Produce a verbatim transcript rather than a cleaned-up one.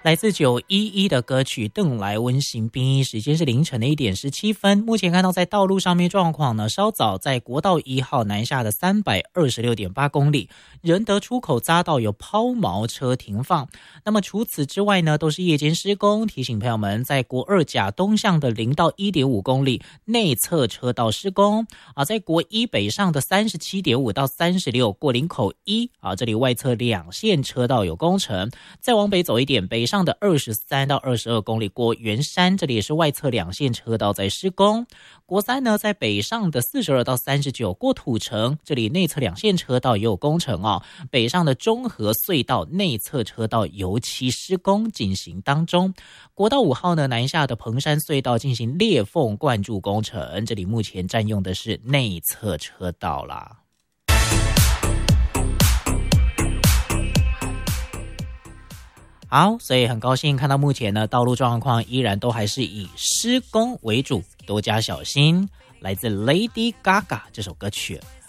来自九一一的歌曲《邓来温行兵》，时间是凌晨的一点十七分。目前看到在道路上面状况呢，稍早在国道一号南下的三百二十六点八公里，仁德出口匝道有抛锚车停放。那么除此之外呢，都是夜间施工，提醒朋友们在国二甲东向的零到一点五公里内侧车道施工啊，在国一北上的三十七点五到三十六过林口一啊，这里外侧两线车道有工程。再往北走一点，北上的二十三到二十二公里过圆山，这里也是外侧两线车道在施工。国三呢，在北上的四十二到三十九过土城，这里内侧两线车道也有工程哦。北上的中和隧道内侧车道油漆施工进行当中。国道五号呢，南下的彭山隧道进行裂缝灌注工程，这里目前占用的是内侧车道啦。好，所以很高兴看到目前呢，道路状况依然都还是以施工为主，多加小心。来自 Lady Gaga 这首歌曲。